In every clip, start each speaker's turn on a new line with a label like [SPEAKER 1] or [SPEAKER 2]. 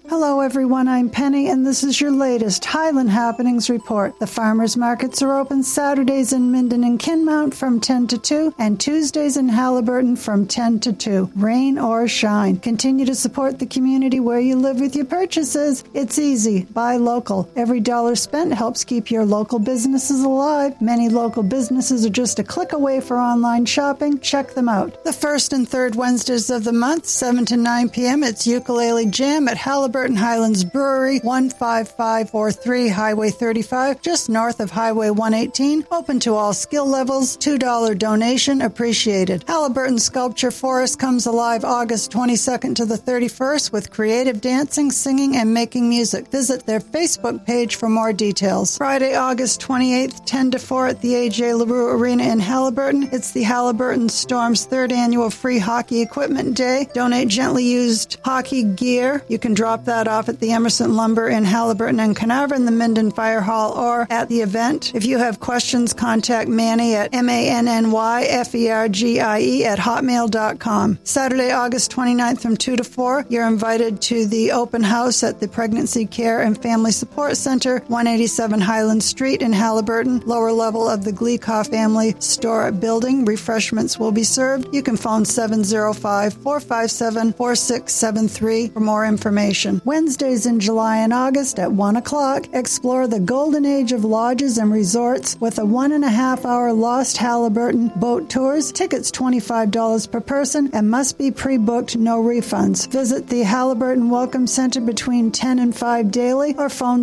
[SPEAKER 1] Hello everyone, I'm Penny and this is your latest Highland Happenings report. The farmers markets are open Saturdays in Minden and Kinmount from 10 to 2 and Tuesdays in Haliburton from 10 to 2. Rain or shine. Continue to support the community where you live with your purchases. It's easy. Buy local. Every dollar spent helps keep your local businesses alive. Many local businesses are just a click away for online shopping. Check them out. The first and third Wednesdays of the month, 7 to 9 p.m., it's Ukulele Jam at Haliburton Highlands Brewery, 15543 Highway 35, just north of Highway 118. Open to all skill levels. $2 donation appreciated. Haliburton Sculpture Forest comes alive August 22nd to the 31st with creative dancing, singing, and making music. Visit their Facebook page for more details. Friday, August 28th, 10 to 4 at the A.J. LaRue Arena in Haliburton. It's the Haliburton Storm's third annual free hockey equipment day. Donate gently used hockey gear. You can drop that off at the Emerson Lumber in Haliburton and Carnarvon, the Minden Fire Hall, or at the event. If you have questions, contact Manny at MANNYFERGIE at hotmail.com. Saturday, August 29th from 2 to 4, you're invited to the open house at the Pregnancy Care and Family Support Center, 187 Highland Street in Haliburton, lower level of the Gleecoff Family Store building. Refreshments will be served. You can phone 705-457-4673 for more information. Wednesdays in July and August at 1 o'clock, explore the golden age of lodges and resorts with a 1.5-hour Lost Haliburton boat tours. Tickets $25 per person and must be pre-booked, no refunds. Visit the Haliburton Welcome Center between 10 and 5 daily or phone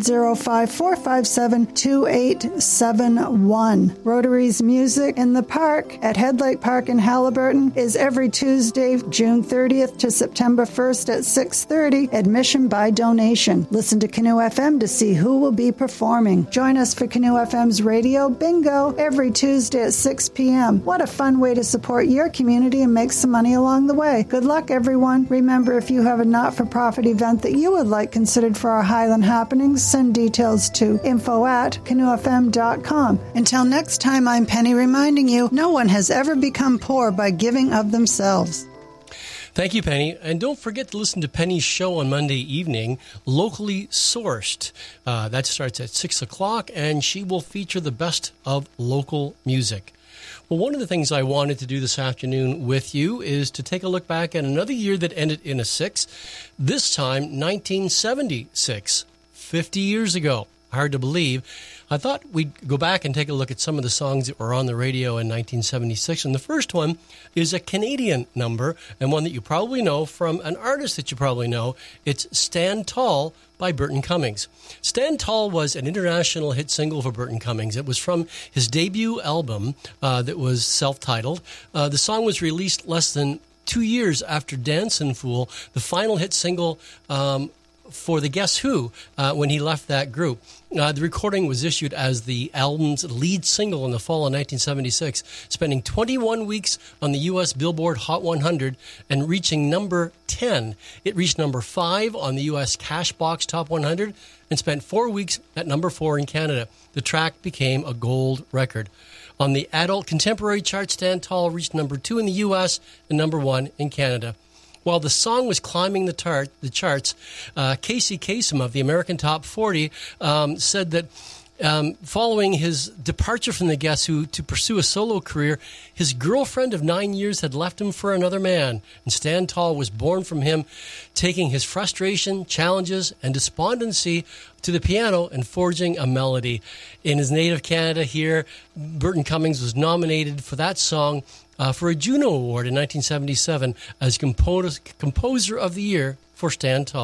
[SPEAKER 1] 705-457-2871. Rotary's Music in the Park at Headlight Park in Haliburton is every Tuesday, June 30th to September 1st at 6:30. Admission by donation. Listen to Canoe FM to see who will be performing. Join us for Canoe FM's Radio Bingo every Tuesday at 6 p.m. What a fun way to support your community and make some money along the way. Good luck, everyone. Remember, if you have a not-for-profit event that you would like considered for our Highland Happenings, send details to info@canoefm.com. Until next time, I'm Penny reminding you, no one has ever become poor by giving of themselves.
[SPEAKER 2] Thank you, Penny. And don't forget to listen to Penny's show on Monday evening, Locally Sourced. That starts at 6 o'clock, and she will feature the best of local music. Well, one of the things I wanted to do this afternoon with you is to take a look back at another year that ended in a 6, this time 1976, 50 years ago. Hard to believe. I thought we'd go back and take a look at some of the songs that were on the radio in 1976. And the first one is a Canadian number, and one that you probably know from an artist that you probably know. It's Stand Tall by Burton Cummings. Stand Tall was an international hit single for Burton Cummings. It was from his debut album that was self-titled. The song was released less than 2 years after Dancin' Fool, the final hit single for the Guess Who when he left that group. The recording was issued as the album's lead single in the fall of 1976, spending 21 weeks on the U.S. Billboard Hot 100 and reaching number 10. It reached number 5 on the U.S. Cashbox Top 100 and spent 4 weeks at number 4 in Canada. The track became a gold record. On the adult contemporary chart, Stand Tall reached number 2 in the U.S. and number 1 in Canada. While the song was climbing the charts, Casey Kasem of the American Top 40 said that following his departure from the Guess Who to pursue a solo career, his girlfriend of 9 years had left him for another man, and Stand Tall was born from him taking his frustration, challenges, and despondency to the piano and forging a melody. In his native Canada here, Burton Cummings was nominated for that song for a Juno Award in 1977 as Composer of the Year for Stand Tall.